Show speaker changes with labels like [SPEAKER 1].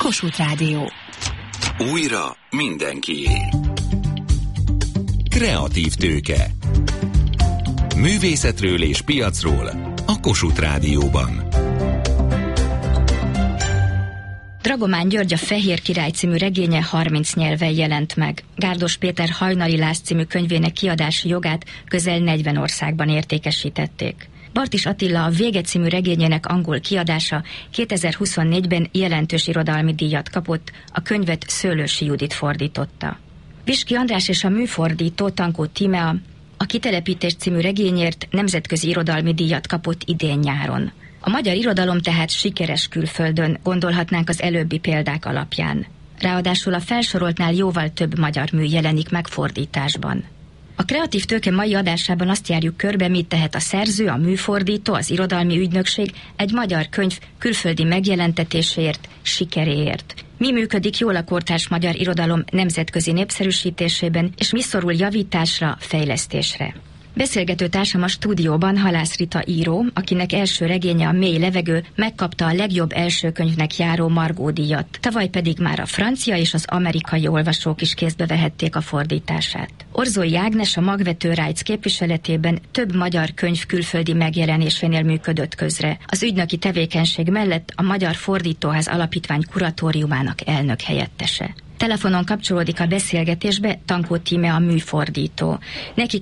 [SPEAKER 1] Kossuth Rádió.
[SPEAKER 2] Újra mindenkié. Kreatív tőke. Művészetről és piacról a Kossuth Rádióban.
[SPEAKER 3] Dragomán György a Fehér Király című regénye 30 nyelven jelent meg. Gárdos Péter Hajnali Lász című könyvének kiadási jogát közel 40 országban értékesítették. Bartis Attila a Vége című regényének angol kiadása 2024-ben jelentős irodalmi díjat kapott, a könyvet Szőlősi Judit fordította. Viski András és a műfordító Tankó Tímea a Kitelepítés című regényért nemzetközi irodalmi díjat kapott idén nyáron. A magyar irodalom tehát sikeres külföldön, gondolhatnánk az előbbi példák alapján. Ráadásul a felsoroltnál jóval több magyar mű jelenik meg fordításban. A Kreatív Tőke mai adásában azt járjuk körbe, mit tehet a szerző, a műfordító, az irodalmi ügynökség egy magyar könyv külföldi megjelentetéséért, sikeréért. Mi működik jól a kortárs magyar irodalom nemzetközi népszerűsítésében, és mi szorul javításra, fejlesztésre. Beszélgető társam a stúdióban Halász Rita író, akinek első regénye A mély levegő megkapta a legjobb első könyvnek járó Margó díjat. Tavaly pedig már a francia és az amerikai olvasók is kézbe vehették a fordítását. Orzói Ágnes a Magvető Rájc képviseletében több magyar könyv külföldi megjelenésénél működött közre. Az ügynöki tevékenység mellett a Magyar Fordítóház Alapítvány kuratóriumának elnök helyettese. Telefonon kapcsolódik a beszélgetésbe Tankó Tímea a műfordító. Neki